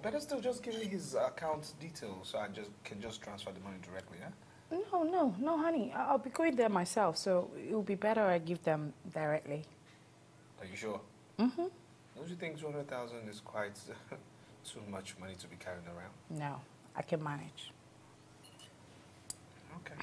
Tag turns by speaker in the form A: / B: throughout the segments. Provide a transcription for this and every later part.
A: better still just give me his account details so I can just transfer the money directly, huh?
B: No, honey. I'll be going there myself, so it will be better I give them directly.
A: Are you sure?
B: Mm-hmm.
A: Don't you think 200,000 is quite too much money to be carrying around?
B: No, I can manage.
A: Okay.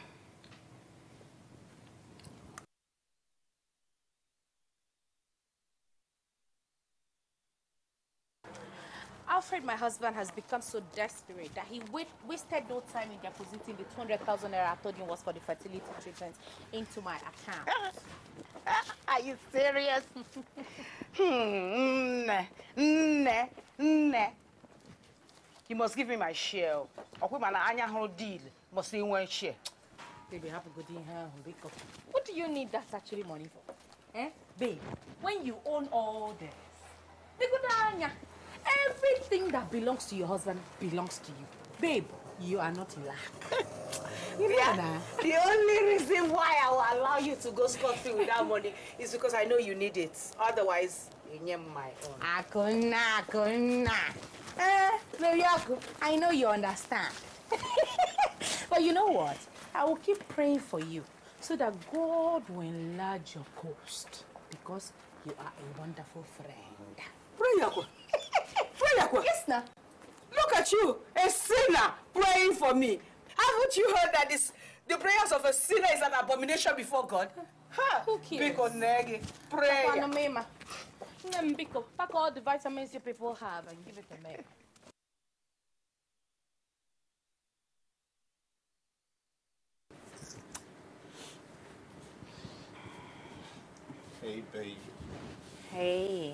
B: Alfred, my husband, has become so desperate that he wasted no time in depositing the 200,000 naira I told him was for the fertility treatment into my account.
C: Are you serious? Nne. You must give me my share. Deal. Must see one share.
B: Baby, have a good day. What do you need that's actually money for? Eh? Babe, when you own all this, everything that belongs to your husband belongs to you. Babe, you are not in lack.
C: The only reason why I will allow you to go scot-free with that money is because I know you need it. Otherwise, you need my own.
B: Akuna. Baby, I know you understand. But you know what? I will keep praying for you so that God will enlarge your coast because you are a wonderful friend.
C: Pray,
B: Yes, now.
C: Look at you, a sinner praying for me. Haven't you heard that the prayers of a sinner is an abomination before God?
B: Who cares?
C: Pray.
B: Pack all the vitamins you people have and give it to me.
A: Hey, babe.
B: Hey.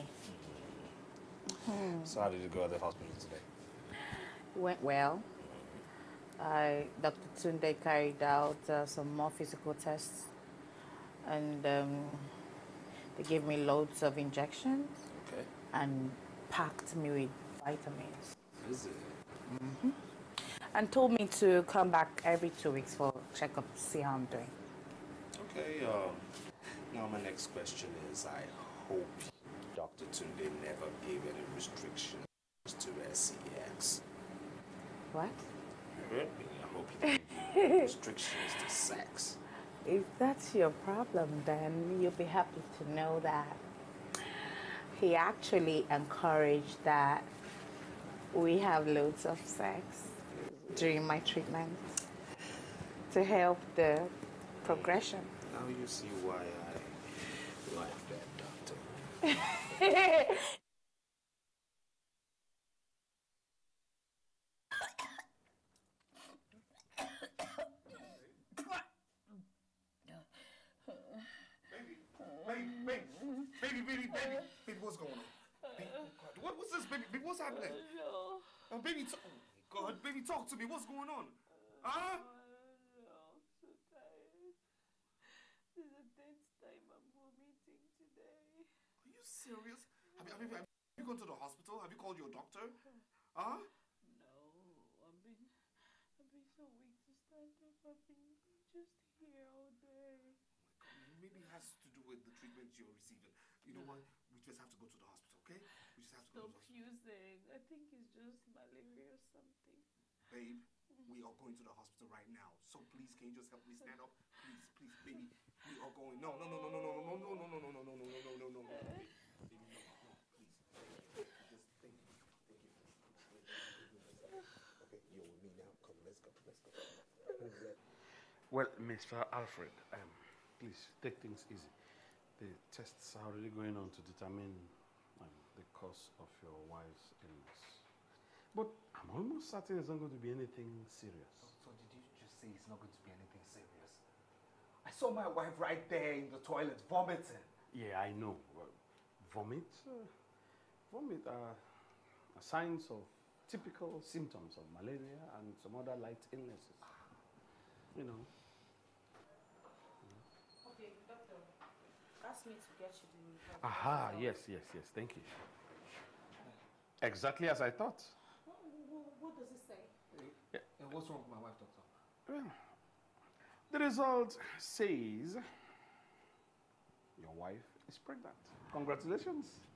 A: So how did you go at the hospital today?
B: Went well. Dr. Tunde carried out some more physical tests and they gave me loads of injections.
A: Okay.
B: And packed me with vitamins.
A: Is it?
B: Mm-hmm. And told me to come back every 2 weeks for checkup, see how I'm doing.
A: Okay, now my next question is, I hope Dr. Tunde never gave any restrictions to SEX.
B: What?
A: I hope he didn't give restrictions to sex.
B: If that's your problem, then you'll be happy to know that he actually encouraged that we have loads of sex during my treatment to help the progression.
A: Now you see why I like that doctor. Baby, what's going on? Baby, oh God, what's this, baby? Baby, what's happening?
D: No.
A: Oh, baby, oh my God, baby, talk to me. What's going on? Huh?
D: I'm so tired. This is the 10th time I'm vomiting today.
A: Are you serious? Have you gone to the hospital? Have you called your doctor? Huh?
D: No, I've been so weak to stand up. I've been just here all day.
A: Oh my God, maybe it has to do with the treatment you're receiving. You know what? We just have to go to the hospital, okay? We just have to go to the hospital.
D: Stop fusing. I think it's just malaria or something.
A: Babe, we are going to the hospital right now. So please, can you just help me stand up? Please, baby. We are going. No. Baby, no, please. Just thank you. Okay, you're with me now. Come, let's go.
E: Well, Mr. Alfred, please take things easy. The tests are already going on to determine the cause of your wife's illness. But I'm almost certain it's not going to be anything serious.
A: So did you just say it's not going to be anything serious? I saw my wife right there in the toilet vomiting.
E: Yeah, I know. Vomit are signs of typical symptoms of malaria and some other light illnesses. You know.
B: Okay, doctor. Ask me to get you the...
E: Aha, yes. Thank you. Exactly as I thought.
B: What does it say?
A: Yeah. What's wrong with my wife, doctor?
E: Well, the result says your wife is pregnant. Congratulations.